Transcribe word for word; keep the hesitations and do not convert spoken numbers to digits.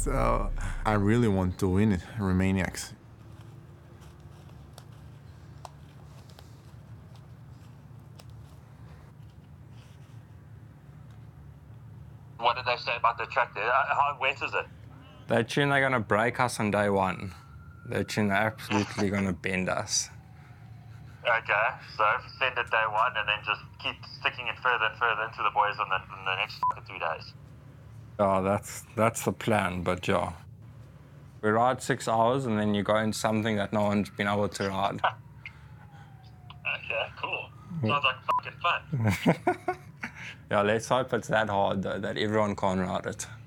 So I really want to win it, Romaniacs. What did they say about the track there? Uh, How wet is it? They tune they're going to break us on day one. They tune they're absolutely going to bend us. Okay, so send it day one and then just keep sticking it further and further into the boys on the, in the next three days. Yeah, that's that's the plan, but yeah. We ride six hours and then you go into something that no one's been able to ride. Okay, cool. Sounds like fucking fun. Yeah, let's hope it's that hard though, that everyone can't ride it.